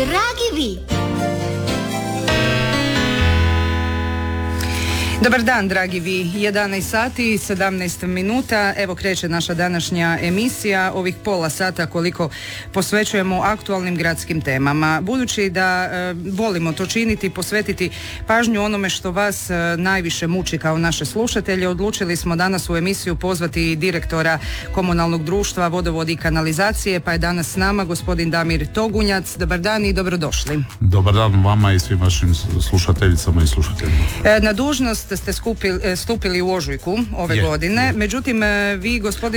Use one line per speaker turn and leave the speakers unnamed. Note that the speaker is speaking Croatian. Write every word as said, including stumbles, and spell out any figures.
Dragi vi.
Dobar dan, dragi vi. jedanaest sati i sedamnaest minuta. Evo kreće naša današnja emisija. Ovih pola sata koliko posvećujemo aktualnim gradskim temama. Budući da e, volimo to činiti, posvetiti pažnju onome što vas e, najviše muči kao naše slušatelje, odlučili smo danas u emisiju pozvati direktora komunalnog društva Vodovod i kanalizacije, pa je danas s nama gospodin Damir Togunjac. Dobar dan i dobrodošli.
Dobar dan vama i svim vašim slušateljicama i slušateljima.
E, na dužnost ste skupili, stupili u ožujku ove
je,
godine,
je.
Međutim vi, gospodine